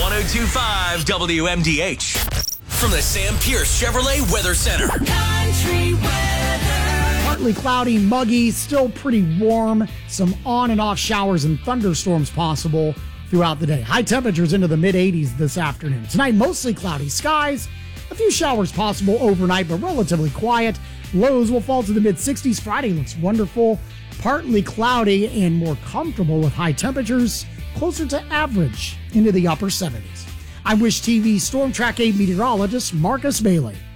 1025 WMDH. From the Sam Pierce Chevrolet Weather Center. Country weather. Partly cloudy, muggy, still pretty warm. Some on and off showers and thunderstorms possible throughout the day. High temperatures into the mid-80s this afternoon. Tonight, mostly cloudy skies. A few showers possible overnight, but relatively quiet. Lows will fall to the mid-60s. Friday looks wonderful. Partly cloudy and more comfortable with high temperatures closer to average into the upper 70s. I'm Wish TV Storm Track 8 meteorologist Marcus Bailey.